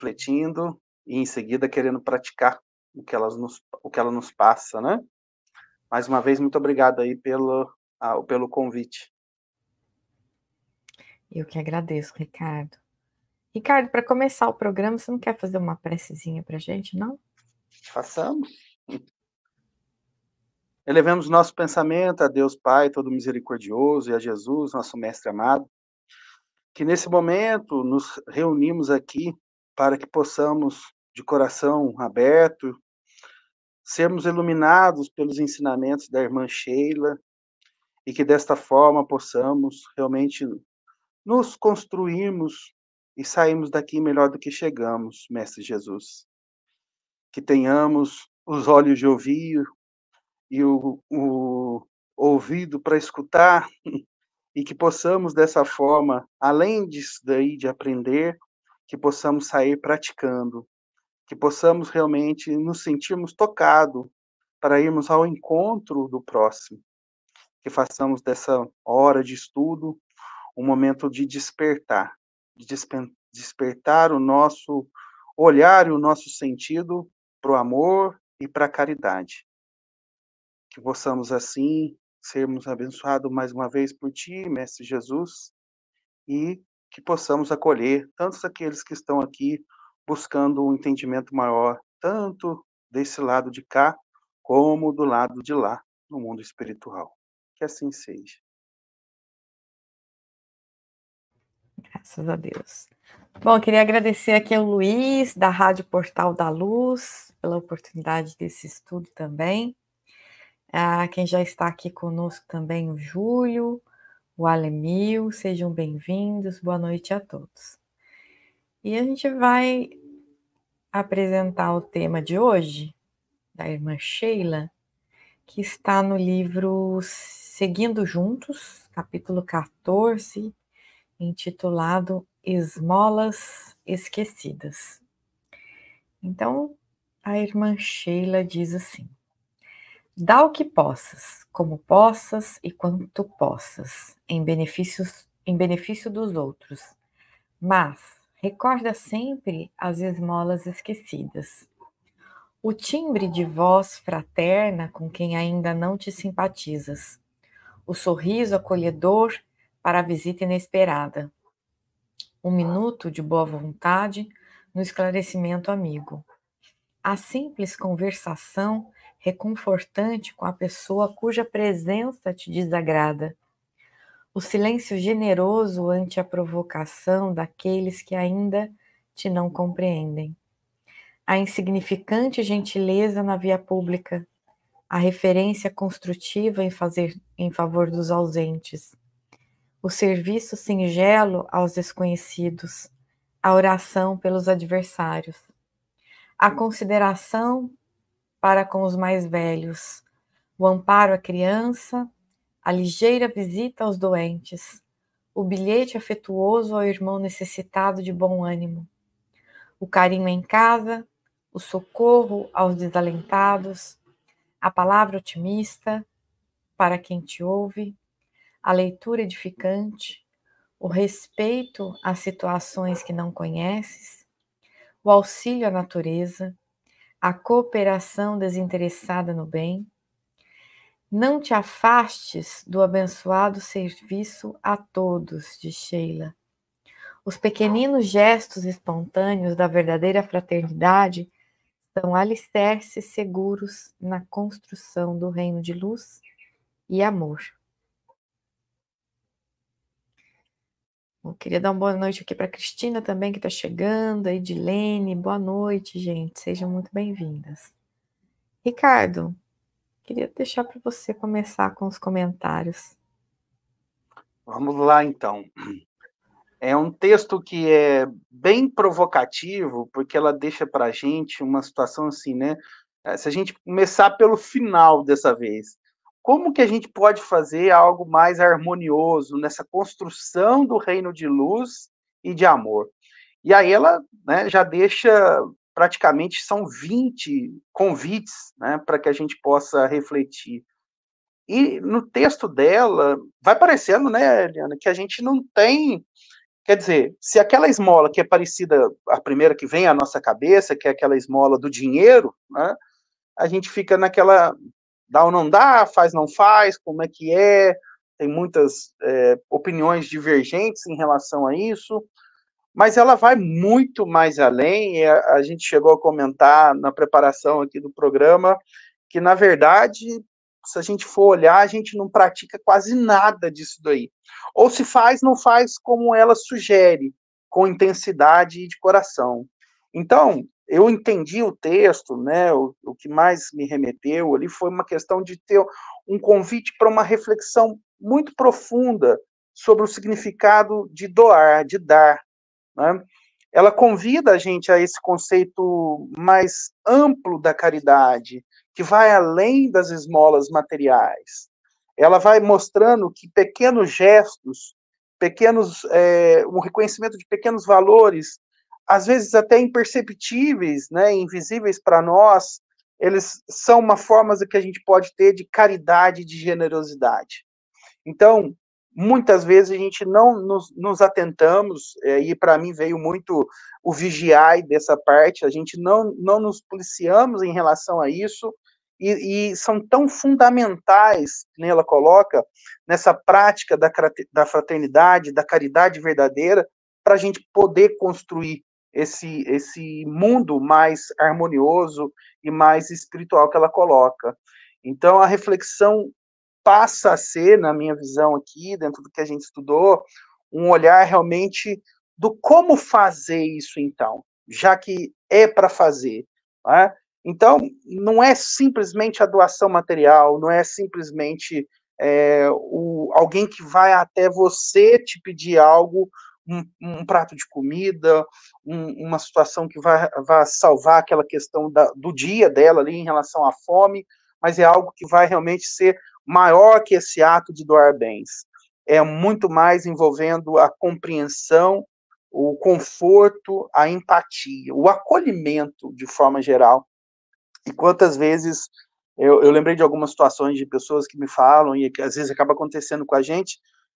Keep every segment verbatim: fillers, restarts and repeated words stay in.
refletindo e em seguida querendo praticar o que elas nos o que ela nos passa, né. Mais uma vez, muito obrigado aí pelo ah, pelo convite. Eu que agradeço, Ricardo. Ricardo, para começar o programa, você não quer fazer uma precezinha para a gente, não? Façamos. Elevemos nosso pensamento a Deus Pai todo misericordioso e a Jesus, nosso mestre amado, que nesse momento nos reunimos aqui para que possamos, de coração aberto, sermos iluminados pelos ensinamentos da irmã Sheila e que desta forma possamos realmente nos construirmos e sairmos daqui melhor do que chegamos, Mestre Jesus. Que tenhamos os olhos de ouvir e o, o ouvido para escutar e que possamos dessa forma, além disso daí de aprender, que possamos sair praticando, que possamos realmente nos sentirmos tocados para irmos ao encontro do próximo, que façamos dessa hora de estudo um momento de despertar, de despen despertar o nosso olhar e o nosso sentido para o amor e para a caridade. Que possamos, assim, sermos abençoados mais uma vez por Ti, Mestre Jesus, e que possamos acolher tantos aqueles que estão aqui buscando um entendimento maior, tanto desse lado de cá, como do lado de lá, no mundo espiritual. Que assim seja. Graças a Deus. Bom, eu queria agradecer aqui ao Luiz, da Rádio Portal da Luz, pela oportunidade desse estudo também. A quem já está aqui conosco também, o Júlio, o Alemil, sejam bem-vindos, boa noite a todos. E a gente vai apresentar o tema de hoje, da irmã Sheila, que está no livro Seguindo Juntos, capítulo quatorze, intitulado Esmolas Esquecidas. Então, a irmã Sheila diz assim: dá o que possas, como possas e quanto possas, em, benefícios, em benefício dos outros, mas recorda sempre as esmolas esquecidas. O timbre de voz fraterna com quem ainda não te simpatizas, o sorriso acolhedor para a visita inesperada, um minuto de boa vontade no esclarecimento amigo, a simples conversação reconfortante com a pessoa cuja presença te desagrada, o silêncio generoso ante a provocação daqueles que ainda te não compreendem, a insignificante gentileza na via pública, a referência construtiva em, fazer, em favor dos ausentes, o serviço singelo aos desconhecidos, a oração pelos adversários, a consideração para com os mais velhos, o amparo à criança, a ligeira visita aos doentes, o bilhete afetuoso ao irmão necessitado de bom ânimo, o carinho em casa, o socorro aos desalentados, a palavra otimista para quem te ouve, a leitura edificante, o respeito às situações que não conheces, o auxílio à natureza, a cooperação desinteressada no bem. Não te afastes do abençoado serviço a todos, de Sheila. Os pequeninos gestos espontâneos da verdadeira fraternidade são alicerces seguros na construção do reino de luz e amor. Eu queria dar uma boa noite aqui para a Cristina também, que está chegando, a Edilene, boa noite, gente, sejam muito bem-vindas. Ricardo, queria deixar para você começar com os comentários. Vamos lá, então. É um texto que é bem provocativo, porque ela deixa para a gente uma situação assim, né? Se a gente começar pelo final dessa vez, como que a gente pode fazer algo mais harmonioso nessa construção do reino de luz e de amor? E aí ela, né, já deixa praticamente são vinte convites, né, para que a gente possa refletir. E no texto dela vai parecendo, né, Eliana, que a gente não tem Quer dizer, se aquela esmola que é parecida, a primeira que vem à nossa cabeça, que é aquela esmola do dinheiro, né, a gente fica naquela, dá ou não dá, faz não faz, como é que é, tem muitas é, opiniões divergentes em relação a isso, mas ela vai muito mais além, a, a gente chegou a comentar na preparação aqui do programa, que na verdade, se a gente for olhar, a gente não pratica quase nada disso daí. Ou se faz, não faz como ela sugere, com intensidade e de coração. Então, eu entendi o texto, né, o, o que mais me remeteu ali foi uma questão de ter um convite para uma reflexão muito profunda sobre o significado de doar, de dar, né? Ela convida a gente a esse conceito mais amplo da caridade, que vai além das esmolas materiais. Ela vai mostrando que pequenos gestos, pequenos, é, um reconhecimento de pequenos valores, às vezes até imperceptíveis, né, invisíveis para nós, eles são uma forma que a gente pode ter de caridade e de generosidade. Então, muitas vezes a gente não nos, nos atentamos, é, e para mim veio muito o vigiar dessa parte, a gente não, não nos policiamos em relação a isso, e, e são tão fundamentais, como ela coloca, nessa prática da, da fraternidade, da caridade verdadeira, para a gente poder construir esse, esse mundo mais harmonioso e mais espiritual que ela coloca. Então, a reflexão passa a ser, na minha visão aqui, dentro do que a gente estudou, um olhar realmente do como fazer isso, então, já que é para fazer. Né? Então, não é simplesmente a doação material, não é simplesmente é, o, alguém que vai até você te pedir algo, um, um prato de comida, um, uma situação que vai, vai salvar aquela questão da, do dia dela ali em relação à fome, mas é algo que vai realmente ser maior que esse ato de doar bens. É muito mais envolvendo a compreensão, o conforto, a empatia, o acolhimento de forma geral. E quantas vezes eu, eu lembrei de algumas situações de pessoas que me falam, e que às vezes acaba acontecendo com a gente,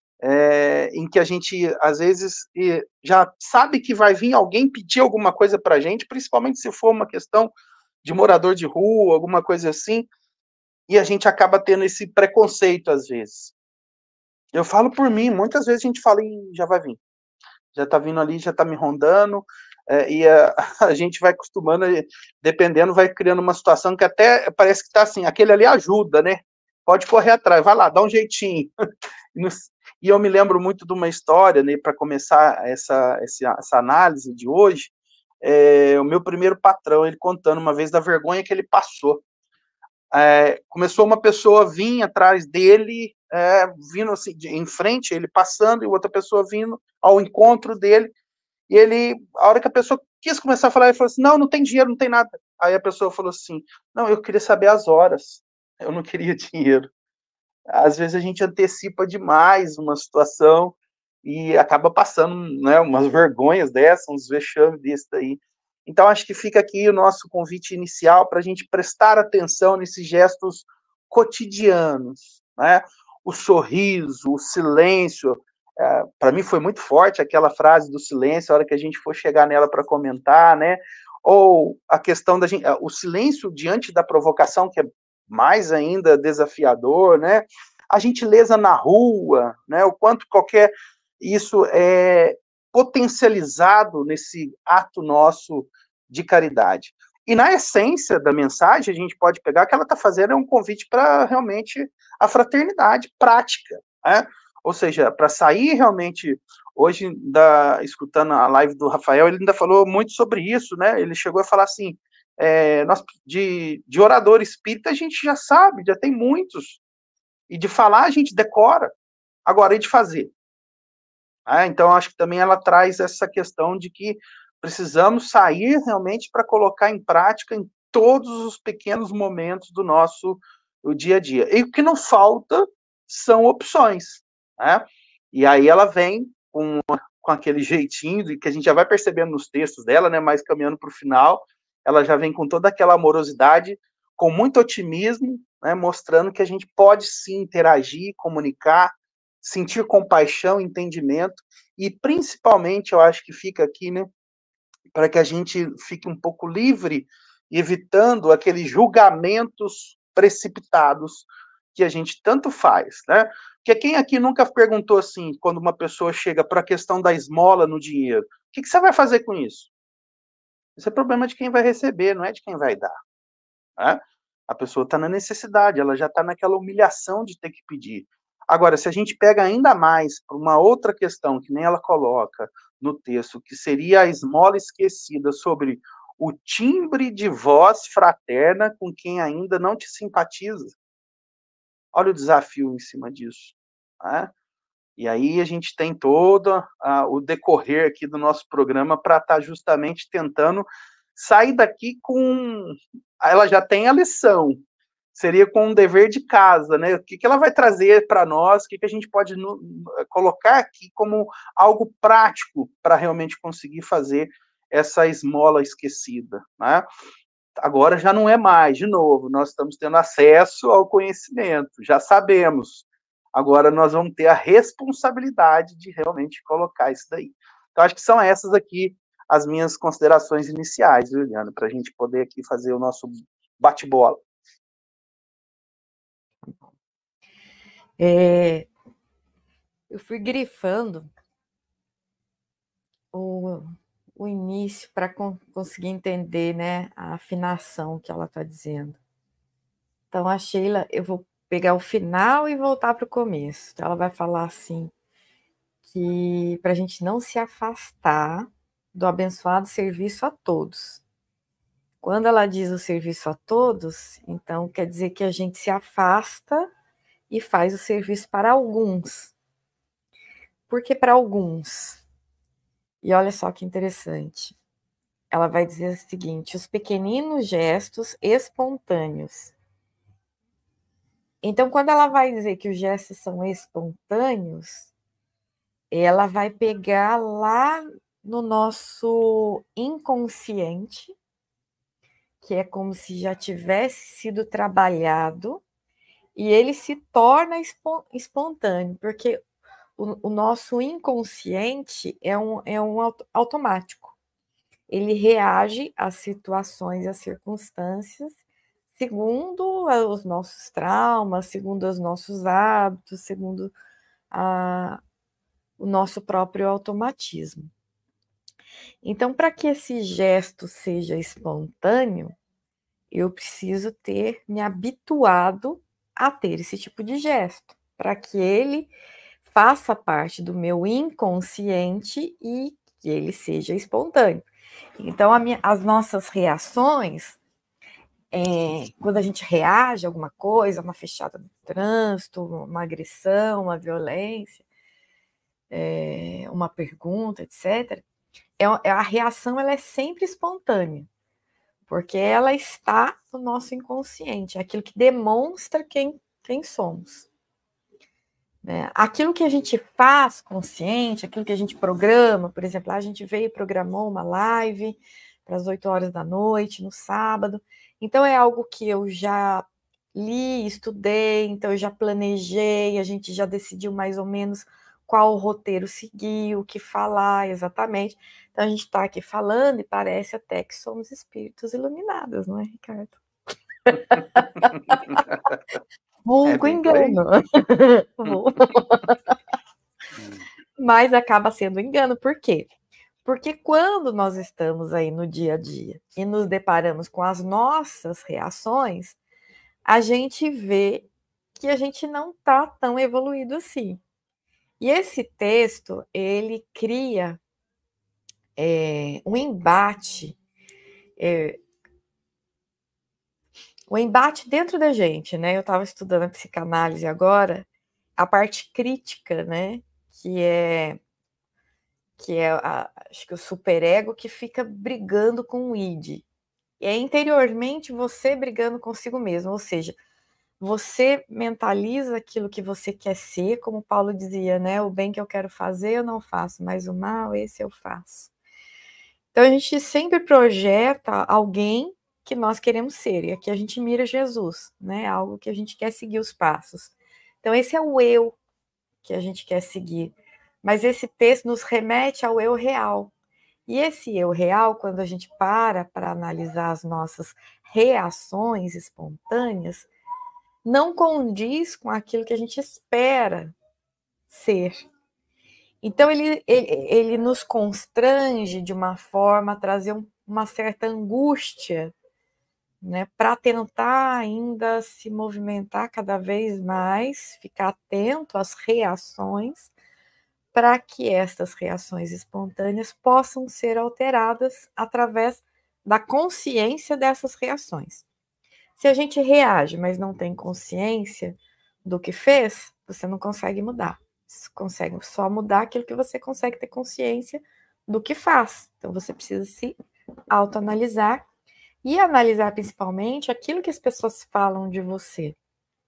é, em que a gente, às vezes, já sabe que vai vir alguém pedir alguma coisa para a gente, principalmente se for uma questão de morador de rua, alguma coisa assim, e a gente acaba tendo esse preconceito às vezes. Eu falo por mim, muitas vezes a gente fala, e já vai vir, já tá vindo ali, já tá me rondando, é, e a, a gente vai acostumando, dependendo, vai criando uma situação que até parece que tá assim, aquele ali ajuda, né? Pode correr atrás, vai lá, dá um jeitinho. E eu me lembro muito de uma história, né, para começar essa, essa análise de hoje, é, o meu primeiro patrão, ele contando uma vez da vergonha que ele passou. É, começou uma pessoa vir atrás dele, é, vindo assim, de, em frente, ele passando, e outra pessoa vindo ao encontro dele, e ele, a hora que a pessoa quis começar a falar, ele falou assim, não, não tem dinheiro, não tem nada. Aí a pessoa falou assim, não, eu queria saber as horas, eu não queria dinheiro. Às vezes a gente antecipa demais uma situação e acaba passando, né, umas vergonhas dessas, uns vexames desse daí. Então, acho que fica aqui o nosso convite inicial para a gente prestar atenção nesses gestos cotidianos, né? O sorriso, o silêncio. É, para mim foi muito forte aquela frase do silêncio, a hora que a gente for chegar nela para comentar, né? Ou a questão da gente, o silêncio diante da provocação, que é mais ainda desafiador, né? A gentileza na rua, né? O quanto qualquer isso é potencializado nesse ato nosso de caridade. E na essência da mensagem, a gente pode pegar que ela está fazendo é um convite para realmente a fraternidade prática, né? Ou seja, para sair realmente, hoje, da, escutando a live do Rafael, ele ainda falou muito sobre isso, né? Ele chegou a falar assim, é, nós, de, de orador espírita a gente já sabe, já tem muitos, e de falar a gente decora, agora e de fazer. Ah, então, acho que também ela traz essa questão de que precisamos sair realmente para colocar em prática em todos os pequenos momentos do nosso o dia a dia. E o que não falta são opções, né? E aí ela vem com, com aquele jeitinho de, que a gente já vai percebendo nos textos dela, né? Mas caminhando para o final, ela já vem com toda aquela amorosidade, com muito otimismo, né? Mostrando que a gente pode sim interagir, comunicar, sentir compaixão, entendimento, e principalmente, eu acho que fica aqui, né, para que a gente fique um pouco livre, evitando aqueles julgamentos precipitados que a gente tanto faz, né? Porque quem aqui nunca perguntou assim, quando uma pessoa chega para a questão da esmola no dinheiro, o que, que você vai fazer com isso? Isso é problema de quem vai receber, não é de quem vai dar, né? A pessoa está na necessidade, ela já está naquela humilhação de ter que pedir. Agora, se a gente pega ainda mais para uma outra questão, que nem ela coloca no texto, que seria a esmola esquecida sobre o timbre de voz fraterna com quem ainda não te simpatiza. Olha o desafio em cima disso, né? E aí a gente tem todo a, o decorrer aqui do nosso programa para estar tá justamente tentando sair daqui com... Ela já tem a lição, seria com um dever de casa, né? O que, que ela vai trazer para nós, o que, que a gente pode no, colocar aqui como algo prático para realmente conseguir fazer essa esmola esquecida, né? Agora já não é mais, de novo, nós estamos tendo acesso ao conhecimento, já sabemos. Agora nós vamos ter a responsabilidade de realmente colocar isso daí. Então, acho que são essas aqui as minhas considerações iniciais, Juliana, para a gente poder aqui fazer o nosso bate-bola. É, eu fui grifando o, o início para con- conseguir entender, né, a afinação que ela está dizendo. Então, a Sheila, eu vou pegar o final e voltar para o começo. Então, ela vai falar assim, que para a gente não se afastar do abençoado serviço a todos. Quando ela diz o serviço a todos, então quer dizer que a gente se afasta e faz o serviço para alguns. Por que para alguns? E olha só que interessante. Ela vai dizer o seguinte: os pequeninos gestos espontâneos. Então, quando ela vai dizer que os gestos são espontâneos, ela vai pegar lá no nosso inconsciente, que é como se já tivesse sido trabalhado, e ele se torna espontâneo, porque o, o nosso inconsciente é um, é um automático. Ele reage às situações, às circunstâncias, segundo os nossos traumas, segundo os nossos hábitos, segundo a, o nosso próprio automatismo. Então, para que esse gesto seja espontâneo, eu preciso ter me habituado a ter esse tipo de gesto, para que ele faça parte do meu inconsciente e que ele seja espontâneo. Então, a minha, as nossas reações, é, quando a gente reage a alguma coisa, uma fechada no trânsito, uma agressão, uma violência, é, uma pergunta, etcétera, é, a reação ela é sempre espontânea, porque ela está no nosso inconsciente, é aquilo que demonstra quem, quem somos. Né? Aquilo que a gente faz consciente, aquilo que a gente programa, por exemplo, a gente veio e programou uma live para as oito horas da noite, no sábado, então é algo que eu já li, estudei, então eu já planejei, a gente já decidiu mais ou menos qual o roteiro seguir, o que falar exatamente. Então a gente está aqui falando e parece até que somos espíritos iluminados, não é, Ricardo? Vulgo é engano. Mas acaba sendo engano, por quê? Porque quando nós estamos aí no dia a dia e nos deparamos com as nossas reações, a gente vê que a gente não está tão evoluído assim. E esse texto, ele cria é, um embate, é, um embate dentro da gente, né? Eu estava estudando a psicanálise agora, a parte crítica, né? Que é, que é a, acho que o superego que fica brigando com o id. E é interiormente você brigando consigo mesmo, ou seja, você mentaliza aquilo que você quer ser, como Paulo dizia, né? O bem que eu quero fazer eu não faço, mas o mal, esse eu faço. Então a gente sempre projeta alguém que nós queremos ser, e aqui a gente mira Jesus, né? Algo que a gente quer seguir os passos. Então esse é o eu que a gente quer seguir. Mas esse texto nos remete ao eu real. E esse eu real, quando a gente para para analisar as nossas reações espontâneas, não condiz com aquilo que a gente espera ser. Então, ele, ele, ele nos constrange de uma forma a trazer uma certa angústia, né, para tentar ainda se movimentar cada vez mais, ficar atento às reações, para que estas reações espontâneas possam ser alteradas através da consciência dessas reações. Se a gente reage, mas não tem consciência do que fez, você não consegue mudar. Você consegue só mudar aquilo que você consegue ter consciência do que faz. Então, você precisa se autoanalisar e analisar principalmente aquilo que as pessoas falam de você.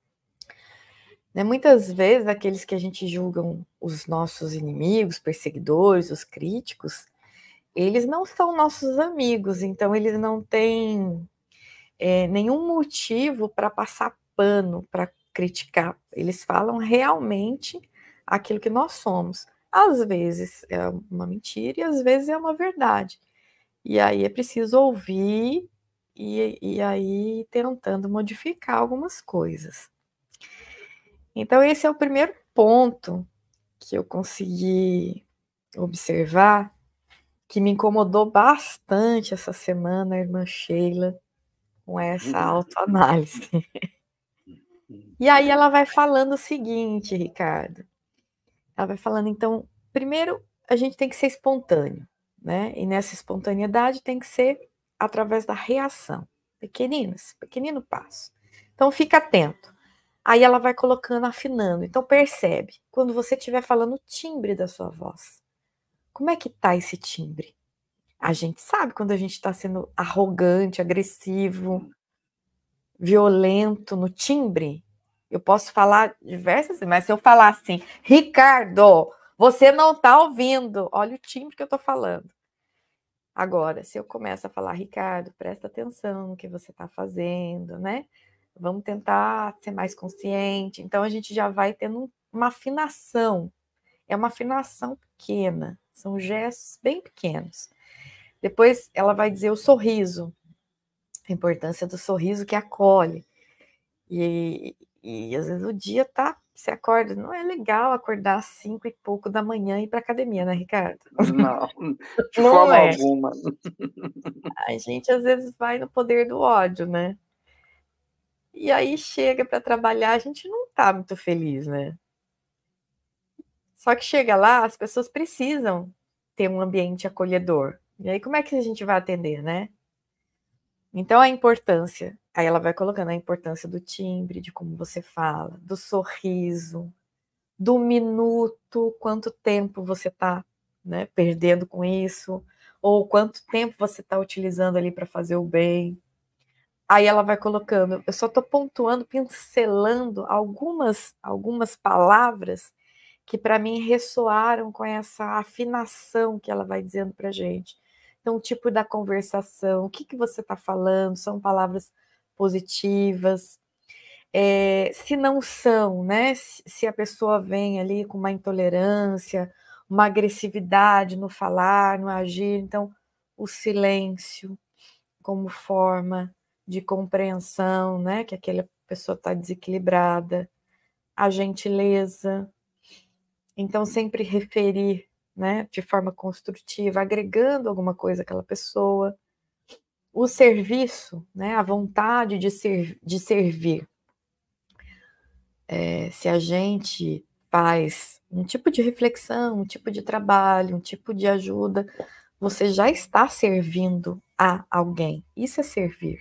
Né? Muitas vezes, aqueles que a gente julgam os nossos inimigos, perseguidores, os críticos, eles não são nossos amigos, então eles não têm é, nenhum motivo para passar pano, para criticar. Eles falam realmente aquilo que nós somos. Às vezes é uma mentira e às vezes é uma verdade. E aí é preciso ouvir e, e aí tentando modificar algumas coisas. Então, esse é o primeiro ponto que eu consegui observar, que me incomodou bastante essa semana, a irmã Sheila, com essa autoanálise. E aí ela vai falando o seguinte, Ricardo. Ela vai falando, então, primeiro a gente tem que ser espontâneo, né? E nessa espontaneidade tem que ser através da reação. Pequeninas, pequenino passo. Então, fica atento. Aí ela vai colocando, afinando. Então, percebe, quando você estiver falando o timbre da sua voz. Como é que tá esse timbre? A gente sabe quando a gente está sendo arrogante, agressivo, violento no timbre. Eu posso falar diversas, mas se eu falar assim, Ricardo, você não está ouvindo, olha o timbre que eu estou falando. Agora, se eu começo a falar, Ricardo, presta atenção no que você está fazendo, né? Vamos tentar ser mais consciente. Então, a gente já vai tendo uma afinação. É uma afinação pequena. São gestos bem pequenos. Depois, ela vai dizer o sorriso. A importância do sorriso que acolhe. E, e às vezes o dia tá... Você acorda... Não é legal acordar às cinco e pouco da manhã e ir para academia, né, Ricardo? Não, de Não forma é. alguma. A gente, às vezes, vai no poder do ódio, né? E aí chega para trabalhar, a gente não tá muito feliz, né? Só que chega lá, as pessoas precisam ter um ambiente acolhedor. E aí como é que a gente vai atender, né? Então a importância, aí ela vai colocando a importância do timbre, de como você fala, do sorriso, do minuto, quanto tempo você tá, né, perdendo com isso, ou quanto tempo você tá utilizando ali para fazer o bem. Aí ela vai colocando, eu só estou pontuando, pincelando algumas, algumas palavras que para mim ressoaram com essa afinação que ela vai dizendo para a gente. Então, o tipo da conversação, o que, que você está falando, são palavras positivas. É, se não são, né? Se, se a pessoa vem ali com uma intolerância, uma agressividade no falar, no agir, então o silêncio como forma de compreensão, né, que aquela pessoa está desequilibrada, a gentileza, então sempre referir, né, de forma construtiva, agregando alguma coisa àquela pessoa, o serviço, né, a vontade de, ser, de servir. É, se a gente faz um tipo de reflexão, um tipo de trabalho, um tipo de ajuda, você já está servindo a alguém. Isso é servir.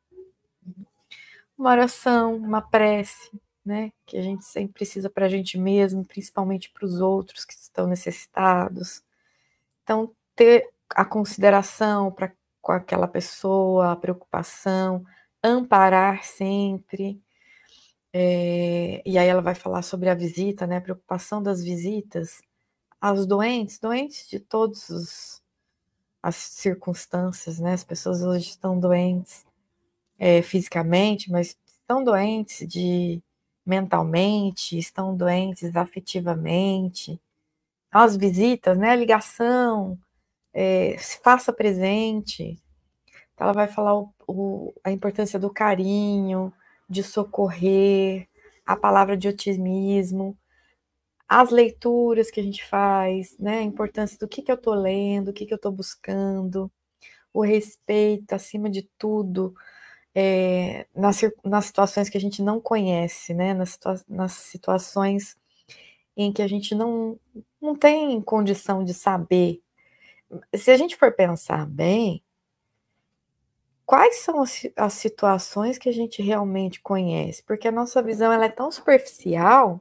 Uma oração, uma prece, né? Que a gente sempre precisa para a gente mesmo, principalmente para os outros que estão necessitados. Então, ter a consideração para com aquela pessoa, a preocupação, amparar sempre. É, e aí ela vai falar sobre a visita, né? A preocupação das visitas aos doentes, doentes de todas as circunstâncias, né? As pessoas hoje estão doentes é, fisicamente, mas estão doentes de mentalmente, estão doentes afetivamente. As visitas, né? A ligação, é, se faça presente. Ela vai falar o, o, a importância do carinho, de socorrer, a palavra de otimismo, as leituras que a gente faz, né? A importância do que, que eu estou lendo, o que, que eu estou buscando, o respeito, acima de tudo, é, nas, nas situações que a gente não conhece, né? Nas, situa nas situações em que a gente não, não tem condição de saber. Se a gente for pensar bem, quais são as, as situações que a gente realmente conhece? Porque a nossa visão ela é tão superficial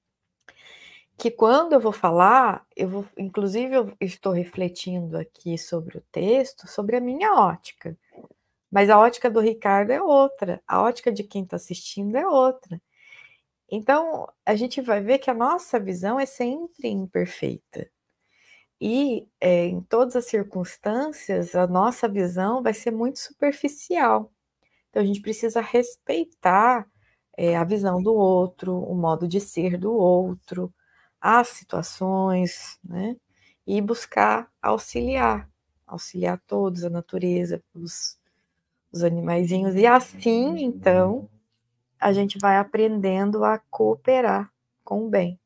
que quando eu vou falar, eu vou, inclusive eu estou refletindo aqui sobre o texto, sobre a minha ótica. Mas a ótica do Ricardo é outra, a ótica de quem está assistindo é outra. Então, a gente vai ver que a nossa visão é sempre imperfeita. E, é, em todas as circunstâncias, a nossa visão vai ser muito superficial. Então, a gente precisa respeitar é, a visão do outro, o modo de ser do outro, as situações, né? E buscar auxiliar, auxiliar todos, a natureza, os, os animaizinhos. E assim, então, a gente vai aprendendo a cooperar com o bem.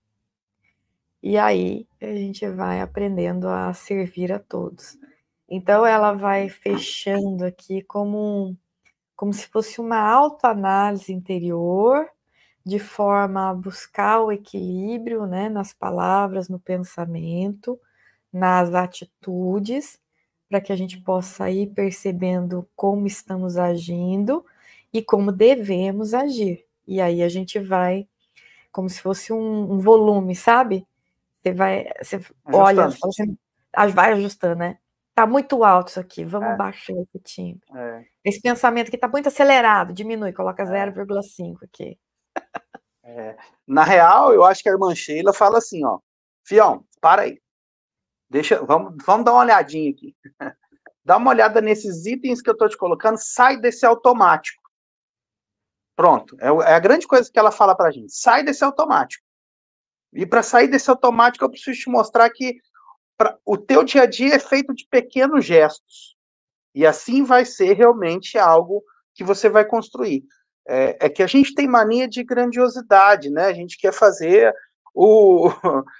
E aí a gente vai aprendendo a servir a todos. Então ela vai fechando aqui como, como se fosse uma autoanálise interior, de forma a buscar o equilíbrio, né, nas palavras, no pensamento, nas atitudes, para que a gente possa ir percebendo como estamos agindo e como devemos agir. E aí a gente vai, como se fosse um, um volume, sabe? Você vai, você olha, Ajustando. assim, vai ajustando, né? Tá muito alto isso aqui, vamos É, baixar esse timbre. é, Esse pensamento aqui tá muito acelerado, diminui, coloca é, zero vírgula cinco aqui. é. Na real, eu acho que a irmã Sheila fala assim, ó, fião, para aí, deixa, vamos, vamos dar uma olhadinha aqui. Dá uma olhada nesses itens que eu tô te colocando, sai desse automático. Pronto, é, é a grande coisa que ela fala pra gente, sai desse automático. E para sair desse automático, eu preciso te mostrar que pra, o teu dia a dia é feito de pequenos gestos. E assim vai ser realmente algo que você vai construir. É, é que a gente tem mania de grandiosidade, né? A gente quer fazer o,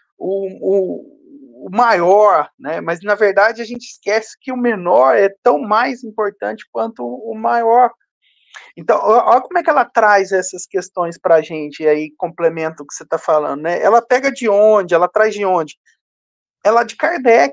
o, o, o maior, né? Mas na verdade a gente esquece que o menor é tão mais importante quanto o maior. Então, olha como é que ela traz essas questões para a gente, e aí complementa o que você está falando, né? Ela pega de onde? Ela traz de onde? Ela de Kardec.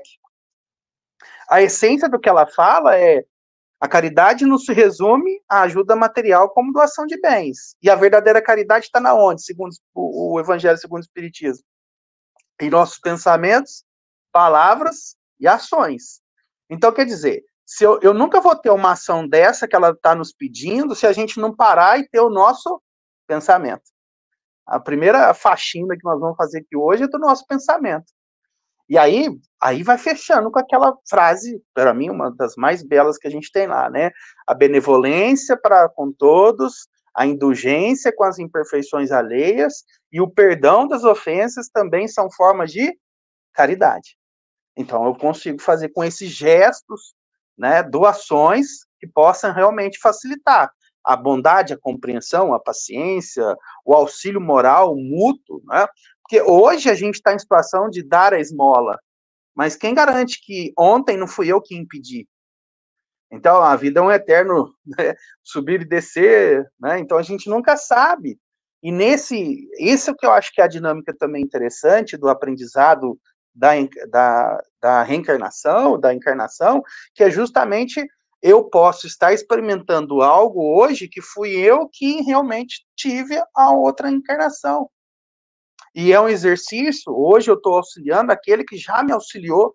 A essência do que ela fala é: a caridade não se resume à ajuda material como doação de bens. E a verdadeira caridade está na onde, segundo o, o Evangelho segundo o Espiritismo? Em nossos pensamentos, palavras e ações. Então, quer dizer, se eu, eu nunca vou ter uma ação dessa que ela está nos pedindo se a gente não parar e ter o nosso pensamento. A primeira faxina que nós vamos fazer aqui hoje é do nosso pensamento. E aí, aí vai fechando com aquela frase, para mim, uma das mais belas que a gente tem lá, né? A benevolência para com todos, a indulgência com as imperfeições alheias e o perdão das ofensas também são formas de caridade. Então, eu consigo fazer com esses gestos, né, doações que possam realmente facilitar a bondade, a compreensão, a paciência, o auxílio moral, o mútuo, né? Porque hoje a gente está em situação de dar a esmola, mas quem garante que ontem não fui eu que impedi? Então, a vida é um eterno, né, subir e descer, né? Então, a gente nunca sabe. E nesse, isso é o que eu acho que é a dinâmica também interessante do aprendizado da, da, da reencarnação, da encarnação, que é justamente eu posso estar experimentando algo hoje que fui eu que realmente tive a outra encarnação. E é um exercício, hoje eu estou auxiliando aquele que já me auxiliou,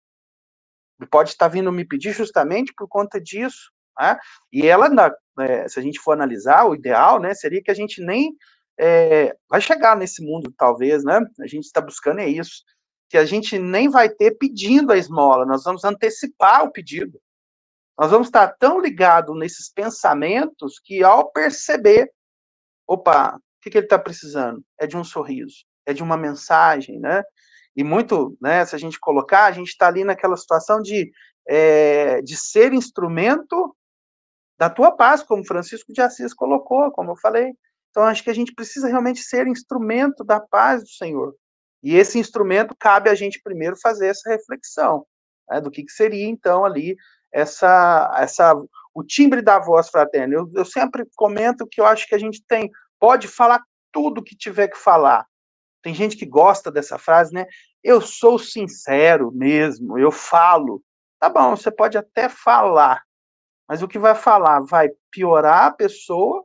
pode estar vindo me pedir justamente por conta disso, né? E ela, é, se a gente for analisar, o ideal, né, seria que a gente nem é, vai chegar nesse mundo, talvez, né? A gente está buscando é isso, que a gente nem vai ter pedindo a esmola, nós vamos antecipar o pedido. Nós vamos estar tão ligados nesses pensamentos que ao perceber, opa, que, que ele está precisando? É de um sorriso, é de uma mensagem, né? E muito, né, se a gente colocar, a gente está ali naquela situação de, é, de ser instrumento da tua paz, como Francisco de Assis colocou, como eu falei. Então, acho que a gente precisa realmente ser instrumento da paz do Senhor. E esse instrumento cabe a gente primeiro fazer essa reflexão, né, do que, que seria, então, ali, essa, essa, o timbre da voz fraterna. Eu, eu sempre comento que eu acho que a gente tem, pode falar tudo que tiver que falar. Tem gente que gosta dessa frase, né? Eu sou sincero mesmo, eu falo. Tá bom, você pode até falar, mas o que vai falar vai piorar a pessoa,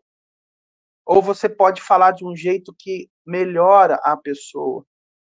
ou você pode falar de um jeito que melhora a pessoa,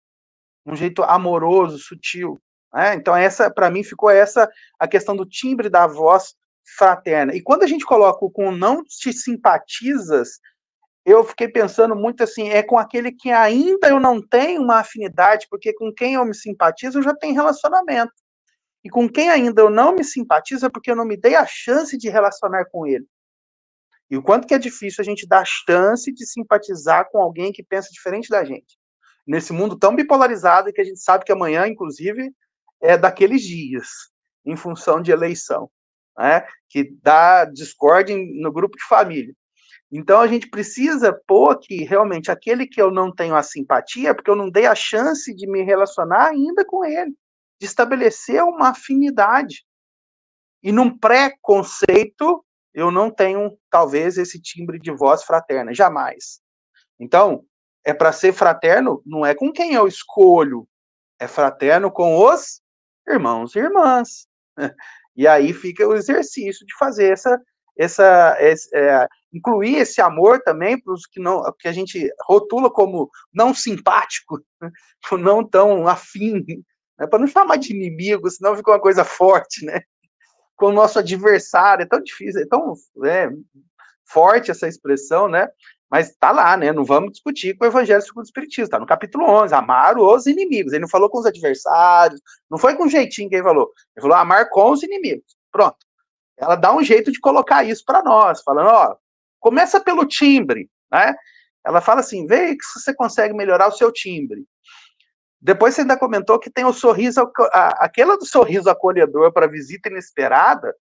um jeito amoroso, sutil, né? Então essa, para mim, ficou essa a questão do timbre da voz fraterna. E quando a gente coloca o com não te simpatizas, eu fiquei pensando muito assim, é com aquele que ainda eu não tenho uma afinidade, porque com quem eu me simpatizo eu já tenho relacionamento. E com quem ainda eu não me simpatizo é porque eu não me dei a chance de relacionar com ele. E o quanto que é difícil a gente dar a chance de simpatizar com alguém que pensa diferente da gente. Nesse mundo tão bipolarizado que a gente sabe que amanhã, inclusive, é daqueles dias, em função de eleição, né? Que dá discórdia no grupo de família. Então a gente precisa pôr que realmente aquele que eu não tenho a simpatia, porque eu não dei a chance de me relacionar ainda com ele, de estabelecer uma afinidade. E num pré-conceito, eu não tenho, talvez, esse timbre de voz fraterna, jamais. Então, é para ser fraterno, não é com quem eu escolho, é fraterno com os irmãos e irmãs. E aí fica o exercício de fazer essa, essa, esse, é, incluir esse amor também para os que não, que a gente rotula como não simpático, não tão afim, né? Para não chamar de inimigo, senão fica uma coisa forte, né? Com o nosso adversário, é tão difícil, é tão é, forte essa expressão, né? Mas tá lá, né? Não vamos discutir com o Evangelho segundo o Espiritismo, tá no capítulo onze, amar os inimigos. Ele não falou com os adversários, não foi com jeitinho que ele falou. Ele falou amar com os inimigos. Pronto. Ela dá um jeito de colocar isso para nós, falando, ó, começa pelo timbre, né? Ela fala assim, vê que você consegue melhorar o seu timbre. Depois você ainda comentou que tem o sorriso, aquela do sorriso acolhedor para visita inesperada.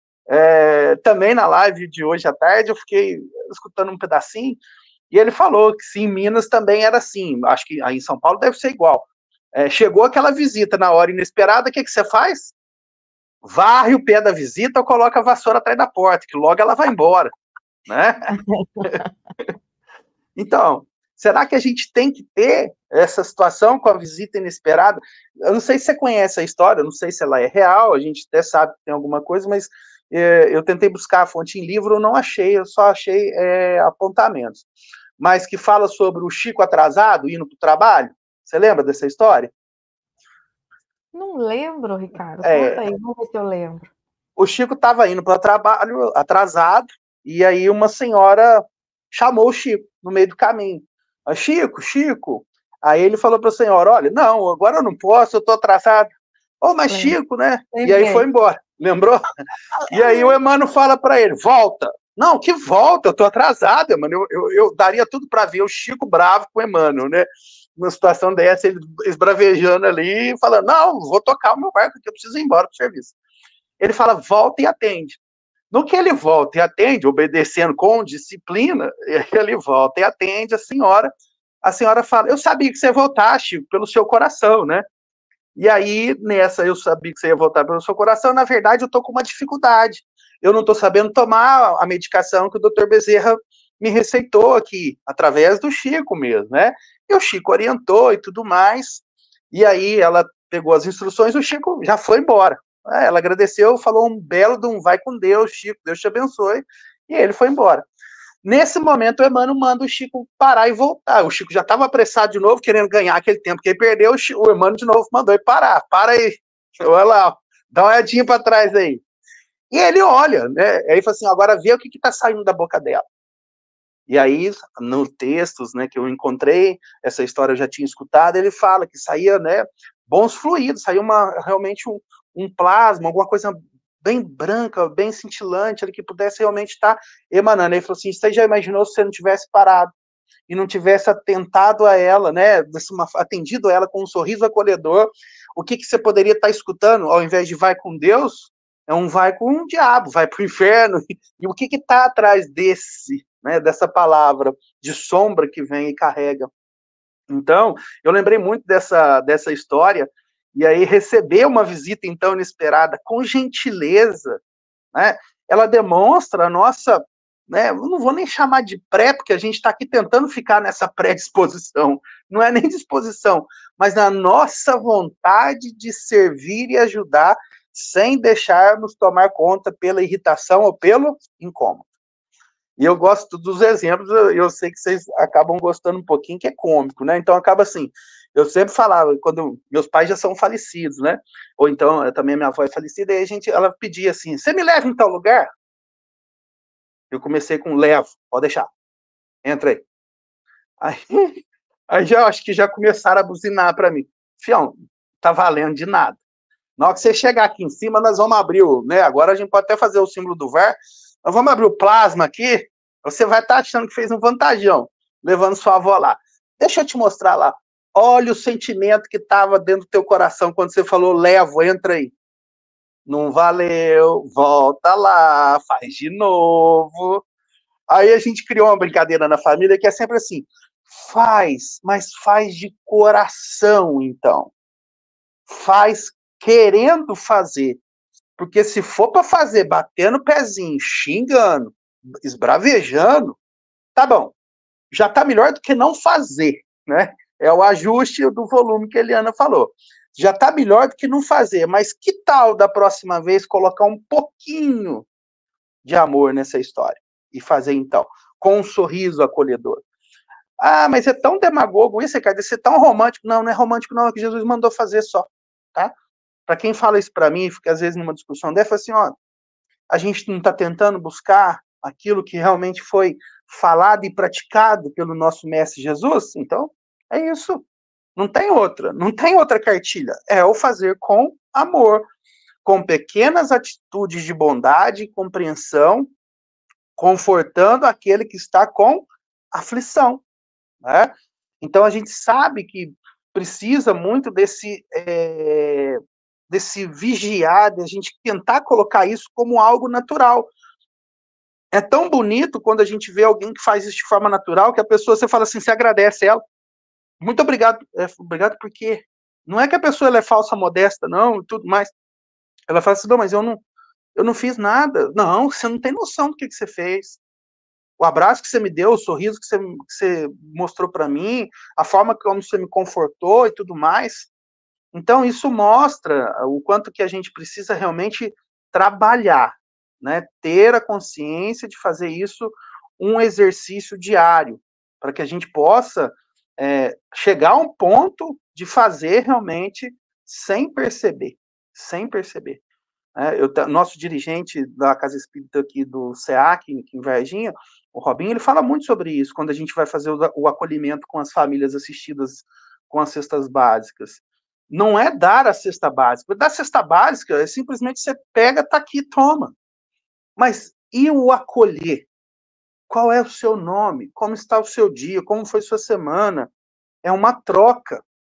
É, também na live de hoje à tarde eu fiquei escutando um pedacinho e ele falou que sim, em Minas também era assim, acho que aí em São Paulo deve ser igual. É, chegou aquela visita na hora inesperada, o que, que você faz? Varre o pé da visita ou coloca a vassoura atrás da porta, que logo ela vai embora, né? Então, será que a gente tem que ter essa situação com a visita inesperada? Eu não sei se você conhece a história, eu não sei se ela é real, a gente até sabe que tem alguma coisa, mas é, eu tentei buscar a fonte em livro, eu não achei, eu só achei é, apontamentos. Mas que fala sobre o Chico atrasado indo para o trabalho. Você lembra dessa história? Não lembro, Ricardo. É, Conta aí, vamos ver se eu lembro. O Chico estava indo para o trabalho atrasado, e aí uma senhora chamou o Chico no meio do caminho. Chico, Chico. Aí ele falou para a senhora, olha, não, agora eu não posso, eu estou atrasado. Ô, oh, mas Lembro. Chico, né? Lembrei. E aí foi embora, lembrou? E aí o Emmanuel fala para ele, volta. Não, que volta, eu estou atrasado, Emmanuel. Eu, eu, eu daria tudo para ver o Chico bravo com o Emmanuel, né? Numa situação dessa, ele esbravejando ali, falando, não, vou tocar o meu barco aqui, eu preciso ir embora para o serviço. Ele fala, volta e atende. No que ele volta e atende, obedecendo com disciplina, ele volta e atende a senhora. A senhora fala, eu sabia que você ia voltar, Chico, pelo seu coração, né? E aí, nessa, eu sabia que você ia voltar pelo seu coração, na verdade, eu tô com uma dificuldade. Eu não tô sabendo tomar a medicação que o doutor Bezerra me receitou aqui, através do Chico mesmo, né? E o Chico orientou e tudo mais. E aí, ela pegou as instruções, o Chico já foi embora. Ela agradeceu, falou um belo de um vai com Deus, Chico, Deus te abençoe, e ele foi embora. Nesse momento, o Emmanuel manda o Chico parar e voltar. O Chico já estava apressado de novo, querendo ganhar aquele tempo que ele perdeu, o, Chico, o Emmanuel de novo mandou ele parar, para aí, olha lá, dá uma olhadinha para trás aí. E ele olha, né, aí ele fala assim, agora vê o que está saindo da boca dela. E aí, nos textos, né, que eu encontrei, essa história eu já tinha escutado, ele fala que saía, né, bons fluidos, saía uma, realmente um, um plasma, alguma coisa bem branca, bem cintilante, que pudesse realmente estar emanando. Ele falou assim, você já imaginou se você não tivesse parado? e não tivesse atentado a ela, né, atendido a ela com um sorriso acolhedor, o que, que você poderia estar escutando, ao invés de vai com Deus, é um vai com o diabo, vai para o inferno, e o que está atrás desse, né, dessa palavra de sombra que vem e carrega. Então, eu lembrei muito dessa, dessa história, e aí receber uma visita, então, inesperada, com gentileza, né, ela demonstra a nossa, né, eu não vou nem chamar de pré, porque a gente está aqui tentando ficar nessa predisposição, não é nem disposição, mas na nossa vontade de servir e ajudar, sem deixarmos tomar conta pela irritação ou pelo incômodo. E eu gosto dos exemplos, eu sei que vocês acabam gostando um pouquinho, que é cômico, né? Então acaba assim, eu sempre falava, quando meus pais já são falecidos, né? Ou então, também minha avó é falecida, e a gente, ela pedia assim, você me leva em tal lugar? Eu comecei com levo, pode deixar, entra aí. Aí, aí já acho que já começaram a buzinar para mim. Fião, tá valendo de nada. Na hora que você chegar aqui em cima, nós vamos abrir o, né? Agora a gente pode até fazer o símbolo do V A R. Nós vamos abrir o plasma aqui. Você vai estar achando que fez um vantajão, levando sua avó lá. Deixa eu te mostrar lá. Olha o sentimento que estava dentro do teu coração quando você falou, levo, entra aí. Não valeu, volta lá, faz de novo. Aí a gente criou uma brincadeira na família que é sempre assim, faz, mas faz de coração, então. Faz querendo fazer. Porque se for para fazer batendo o pezinho, xingando, esbravejando, tá bom. Já tá melhor do que não fazer, né? É o ajuste do volume que a Eliana falou. Já tá melhor do que não fazer, mas que tal da próxima vez colocar um pouquinho de amor nessa história? E fazer então, com um sorriso acolhedor. Ah, mas é tão demagogo isso, Ricardo, isso é tão romântico. Não, não é romântico não, é que Jesus mandou fazer só, tá? Para quem fala isso para mim, fica às vezes numa discussão dessa, fala assim, ó, a gente não está tentando buscar aquilo que realmente foi falado e praticado pelo nosso mestre Jesus? Então, é isso. Não tem outra, não tem outra cartilha. É o fazer com amor, com pequenas atitudes de bondade e compreensão, confortando aquele que está com aflição, né? Então, a gente sabe que precisa muito desse, é, desse vigiar, de a gente tentar colocar isso como algo natural. É tão bonito quando a gente vê alguém que faz isso de forma natural, que a pessoa, você fala assim, você agradece ela. Muito obrigado. É, obrigado porque não é que a pessoa ela é falsa, modesta, não, e tudo mais. Ela fala assim, não, mas eu não, eu não fiz nada. Não, você não tem noção do que, que você fez. O abraço que você me deu, o sorriso que você, que você mostrou para mim, a forma como você me confortou e tudo mais. Então, isso mostra o quanto que a gente precisa realmente trabalhar, né? Ter a consciência de fazer isso um exercício diário, para que a gente possa é, chegar a um ponto de fazer realmente sem perceber, sem perceber. É, eu, nosso dirigente da Casa Espírita aqui do SEAC, em Varginha, o Robinho, ele fala muito sobre isso, quando a gente vai fazer o, o acolhimento com as famílias assistidas com as cestas básicas. Não é dar a cesta básica. Dar a cesta básica é simplesmente você pega, tá aqui, toma. Mas e o acolher? Qual é o seu nome? Como está o seu dia? Como foi sua semana? É uma troca.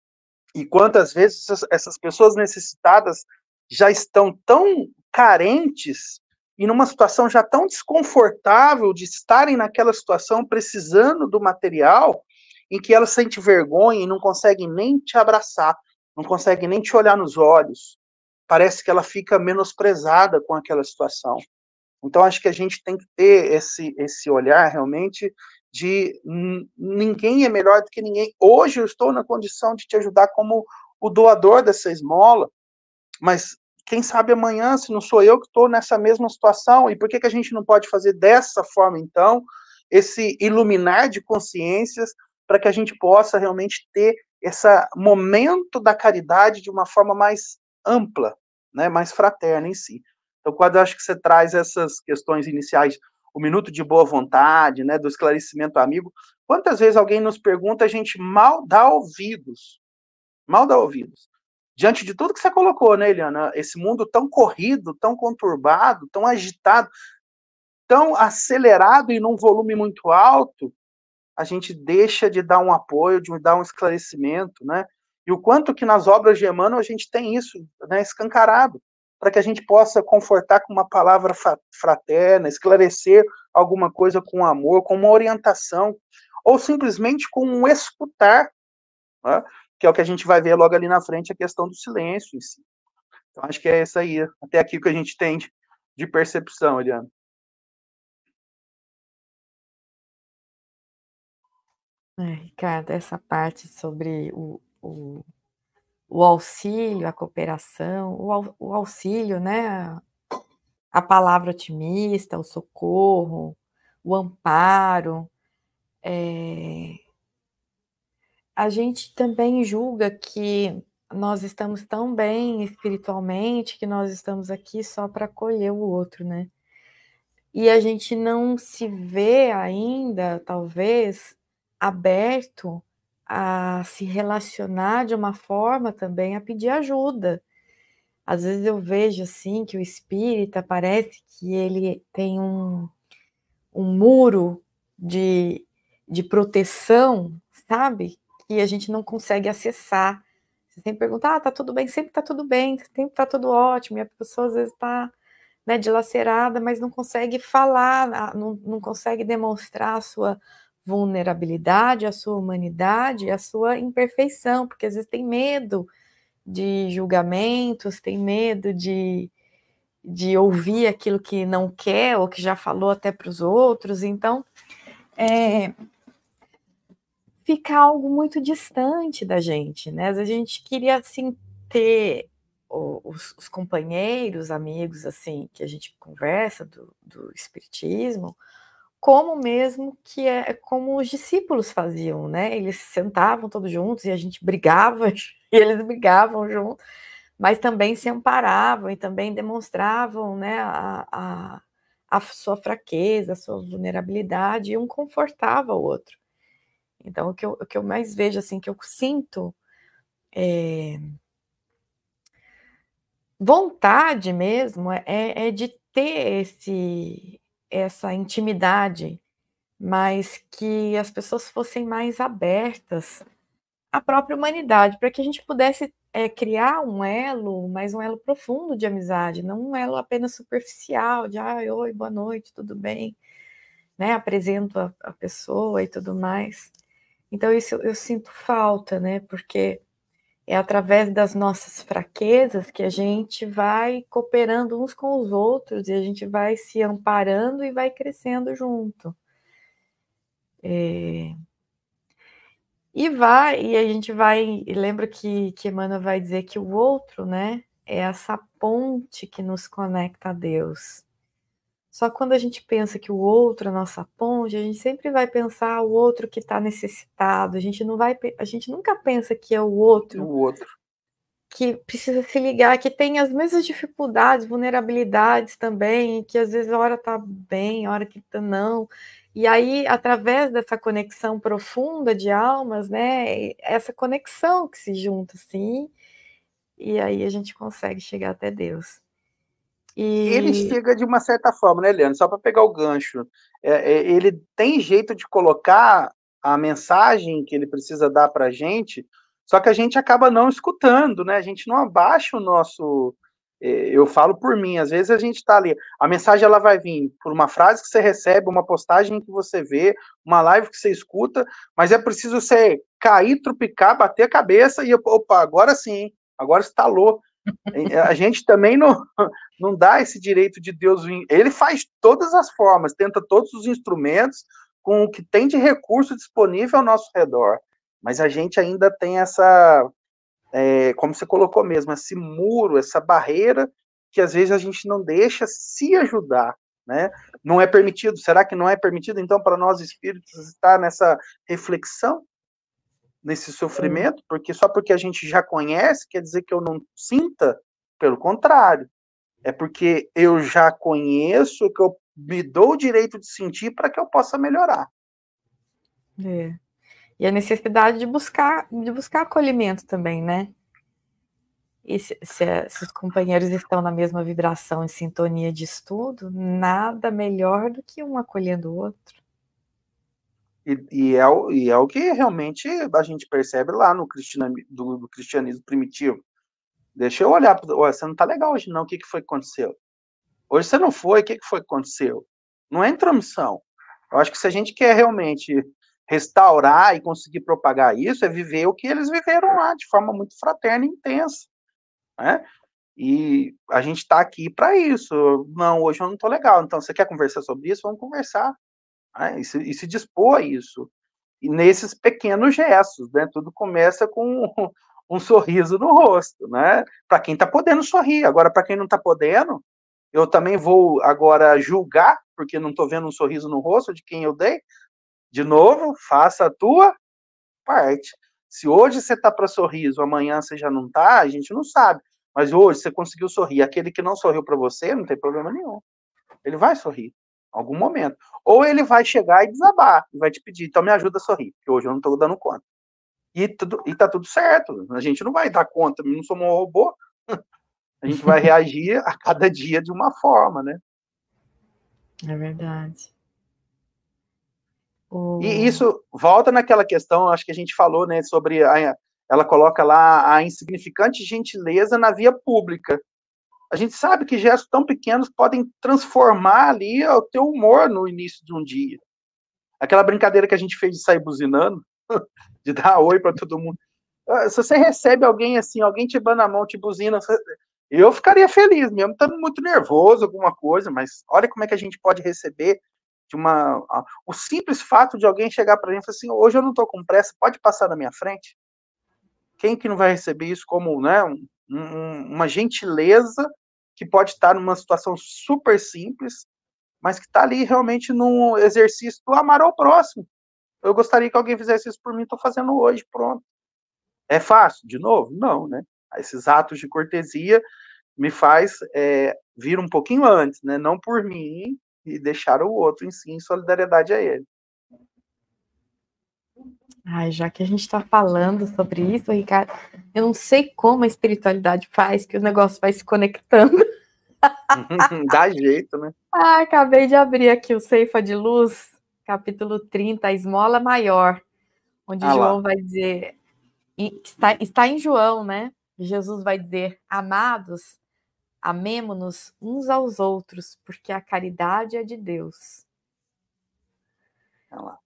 E quantas vezes essas, essas pessoas necessitadas já estão tão carentes e numa situação já tão desconfortável de estarem naquela situação precisando do material em que elas sentem vergonha e não conseguem nem te abraçar, não consegue nem te olhar nos olhos. Parece que ela fica menosprezada com aquela situação. Então, acho que a gente tem que ter esse, esse olhar realmente de ninguém é melhor do que ninguém. Hoje eu estou na condição de te ajudar como o doador dessa esmola, mas quem sabe amanhã, se não sou eu que estou nessa mesma situação, e por que, que a gente não pode fazer dessa forma, então, esse iluminar de consciências para que a gente possa realmente ter esse momento da caridade de uma forma mais ampla, né, mais fraterna em si. Então, quando eu acho que você traz essas questões iniciais, o minuto de boa vontade, né, do esclarecimento amigo, quantas vezes alguém nos pergunta, a gente mal dá ouvidos, mal dá ouvidos. Diante de tudo que você colocou, né, Eliana, esse mundo tão corrido, tão conturbado, tão agitado, tão acelerado e num volume muito alto, a gente deixa de dar um apoio, de dar um esclarecimento, né? E o quanto que nas obras de Emmanuel a gente tem isso, né, escancarado, para que a gente possa confortar com uma palavra fraterna, esclarecer alguma coisa com amor, com uma orientação, ou simplesmente com um escutar, né? Que é o que a gente vai ver logo ali na frente, a questão do silêncio em si. Então, acho que é isso aí, até aqui que a gente tem de, de percepção, Eliana. É, Ricardo, essa parte sobre o, o, o auxílio, a cooperação, o, o auxílio, né? A palavra otimista, o socorro, o amparo. É... A gente também julga que nós estamos tão bem espiritualmente que nós estamos aqui só para acolher o outro, né? E a gente não se vê ainda, talvez, aberto a se relacionar de uma forma também a pedir ajuda. Às vezes eu vejo assim que o espírita parece que ele tem um, um muro de, de proteção, sabe? Que a gente não consegue acessar. Você sempre pergunta, ah, tá tudo bem? Sempre tá tudo bem, sempre tá tudo ótimo. E a pessoa às vezes tá, né, dilacerada, mas não consegue falar, não, não consegue demonstrar a sua vulnerabilidade, a sua humanidade, a sua imperfeição, porque às vezes tem medo de julgamentos, tem medo de, de ouvir aquilo que não quer ou que já falou até para os outros. Então, é, fica algo muito distante da gente, né? A gente queria, assim, ter os, os companheiros, amigos, assim, que a gente conversa do, do espiritismo, como mesmo que é como os discípulos faziam, né? Eles sentavam todos juntos e a gente brigava, e eles brigavam juntos, mas também se amparavam e também demonstravam, né, a, a, a sua fraqueza, a sua vulnerabilidade, e um confortava o outro. Então, o que eu, o que eu mais vejo, assim, que eu sinto é, vontade mesmo, é, é de ter esse, essa intimidade, mas que as pessoas fossem mais abertas à própria humanidade, para que a gente pudesse é, criar um elo, mas um elo profundo de amizade, não um elo apenas superficial, de ah, oi, boa noite, tudo bem, né? Apresento a, a pessoa e tudo mais. Então, isso eu sinto falta, né? Porque é através das nossas fraquezas que a gente vai cooperando uns com os outros e a gente vai se amparando e vai crescendo junto. É... E vai, e a gente vai, lembra que, que Emmanuel vai dizer que o outro, né, é essa ponte que nos conecta a Deus. Só quando a gente pensa que o outro é a nossa ponte, a gente sempre vai pensar o outro que está necessitado, a gente não vai, a gente nunca pensa que é o outro O outro. que precisa se ligar, que tem as mesmas dificuldades, vulnerabilidades também, que às vezes a hora está bem, a hora que tá não. E aí, através dessa conexão profunda de almas, né, essa conexão que se junta, assim, e aí a gente consegue chegar até Deus. Ele E... chega de uma certa forma, né, Leandro? Só para pegar o gancho. É, é, ele tem jeito de colocar a mensagem que ele precisa dar para a gente, só que a gente acaba não escutando, né? A gente não abaixa o nosso. Eu falo por mim, às vezes a gente está ali, a mensagem ela vai vir por uma frase que você recebe, uma postagem que você vê, uma live que você escuta, mas é preciso você cair, trupicar, bater a cabeça e, opa, agora sim, agora instalou. A gente também não, não dá esse direito de Deus vir. Ele faz todas as formas, tenta todos os instrumentos com o que tem de recurso disponível ao nosso redor. Mas a gente ainda tem essa, é, como você colocou mesmo, esse muro, essa barreira que às vezes a gente não deixa se ajudar, né? Não é permitido. Será que não é permitido, então, para nós espíritos estar nessa reflexão, nesse sofrimento? Porque só porque a gente já conhece, quer dizer que eu não sinta? Pelo contrário. É porque eu já conheço, que eu me dou o direito de sentir para que eu possa melhorar. É. E a necessidade de buscar, de buscar acolhimento também, né? E se, se, se os companheiros estão na mesma vibração e sintonia de estudo, nada melhor do que um acolhendo o outro. E, e, é, o, e é o que realmente a gente percebe lá no cristianismo, do, do cristianismo primitivo. Deixa eu olhar, você não está legal hoje não, o que, que foi que aconteceu? Hoje você não foi, o que, que foi que aconteceu? Não é intromissão. Eu acho que se a gente quer realmente restaurar e conseguir propagar isso, é viver o que eles viveram lá, de forma muito fraterna e intensa, né? E a gente está aqui para isso. Não, hoje eu não estou legal, então você quer conversar sobre isso? Vamos conversar, né? E se, e se dispor a isso. E nesses pequenos gestos, né? Tudo começa com um, um sorriso no rosto, né? Para quem está podendo sorrir. Agora, para quem não está podendo, eu também vou agora julgar, porque não estou vendo um sorriso no rosto de quem eu dei. De novo, faça a tua parte. Se hoje você está para sorriso, amanhã você já não está, a gente não sabe. Mas hoje você conseguiu sorrir. Aquele que não sorriu para você, não tem problema nenhum. Ele vai sorrir, em algum momento. Ou ele vai chegar e desabar, e vai te pedir, então me ajuda a sorrir, porque hoje eu não estou dando conta. E, tudo, e tá tudo certo. A gente não vai dar conta, não somos um robô. A gente vai reagir a cada dia de uma forma, né? É verdade. O... E isso volta naquela questão, acho que a gente falou, né, sobre a, ela coloca lá a insignificante gentileza na via pública. A gente sabe que gestos tão pequenos podem transformar ali o teu humor no início de um dia. Aquela brincadeira que a gente fez de sair buzinando, de dar oi para todo mundo. Se você recebe alguém assim, alguém te dando a mão, te buzina, eu ficaria feliz, mesmo estando muito nervoso, alguma coisa, mas olha como é que a gente pode receber de uma... O simples fato de alguém chegar para a gente e falar assim, hoje eu não estou com pressa, pode passar na minha frente? Quem que não vai receber isso como, né, um, um, uma gentileza que pode estar numa situação super simples, mas que está ali realmente num exercício do amar ao próximo. Eu gostaria que alguém fizesse isso por mim, estou fazendo hoje, pronto. É fácil? De novo? Não, né? Esses atos de cortesia me faz é, vir um pouquinho antes, né? Não por mim e deixar o outro em si, em solidariedade a ele. Ai, já que a gente está falando sobre isso, Ricardo, eu não sei como a espiritualidade faz, que o negócio vai se conectando. Dá jeito, né? Ah, acabei de abrir aqui o Ceifa de Luz, capítulo trinta, a esmola maior, onde Ah João lá. vai dizer, está, está em João, né? Jesus vai dizer, amados, amemo-nos uns aos outros, porque a caridade é de Deus. Ah lá.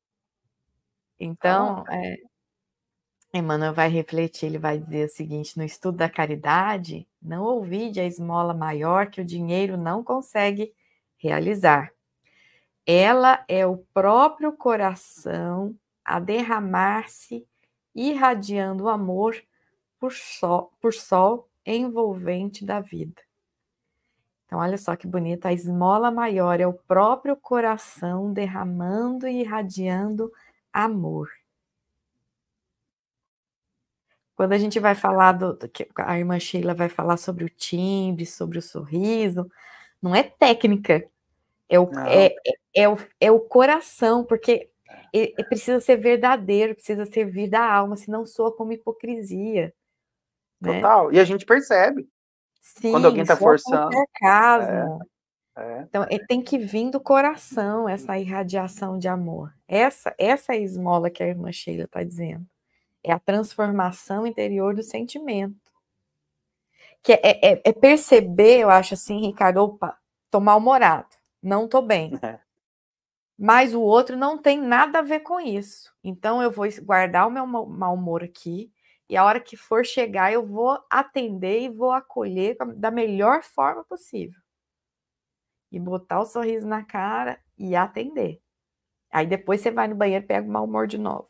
Então, Ah, é, Emmanuel vai refletir, ele vai dizer o seguinte, no estudo da caridade, não ouvide a esmola maior que o dinheiro não consegue realizar. Ela é o próprio coração a derramar-se, irradiando o amor por sol, por sol envolvente da vida. Então, olha só que bonita, a esmola maior é o próprio coração derramando e irradiando amor. Quando a gente vai falar, do, do que a irmã Sheila vai falar sobre o timbre, sobre o sorriso, não é técnica, é o, é, é, é, o, é o coração, porque é, é, precisa ser verdadeiro, precisa servir da alma, senão soa como hipocrisia. total. Né? E a gente percebe. Sim, quando alguém está forçando. sarcasmo. É, é. Então, tem que vir do coração essa irradiação de amor. Essa, essa é a esmola que a irmã Sheila está dizendo. É a transformação interior do sentimento. Que é, é, é perceber, eu acho assim, Ricardo, opa, tô mal-humorado, não tô bem. É. Mas o outro não tem nada a ver com isso. Então, eu vou guardar o meu mau-humor aqui, e a hora que for chegar, eu vou atender e vou acolher da melhor forma possível. E botar o sorriso na cara e atender. Aí depois você vai no banheiro e pega o mau humor de novo.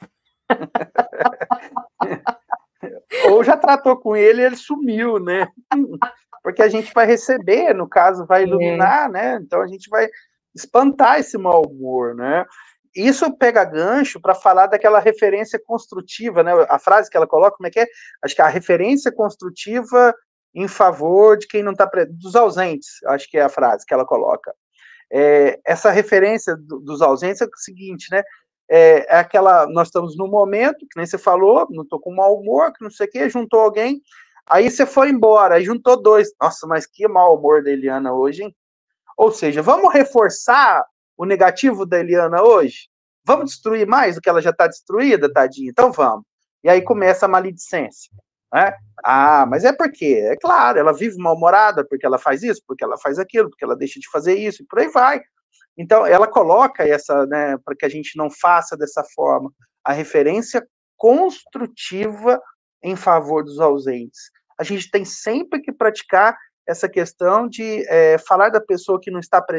Ou já tratou com ele e ele sumiu, né? Porque a gente vai receber, no caso, vai iluminar, é. né? Então a gente vai espantar esse mau humor, né? Isso pega gancho para falar daquela referência construtiva, né? A frase que ela coloca, como é que é? Acho que é a referência construtiva em favor de quem não está dos ausentes, acho que é a frase que ela coloca. É, essa referência do, dos ausentes é o seguinte, né? É, é aquela, nós estamos no momento, que nem você falou, não estou com mau humor, que não sei o quê, juntou alguém, aí você foi embora, aí juntou dois. Nossa, mas que mau humor da Eliana hoje, hein? Ou seja, vamos reforçar o negativo da Eliana hoje? Vamos destruir mais do que ela já está destruída, tadinha? Então vamos. E aí começa a maledicência. Né? Ah, mas é porque, é claro, ela vive mal-humorada porque ela faz isso, porque ela faz aquilo, porque ela deixa de fazer isso, e por aí vai. Então, ela coloca essa, né, para que a gente não faça dessa forma, a referência construtiva em favor dos ausentes. A gente tem sempre que praticar essa questão de é, falar da pessoa que não está presente,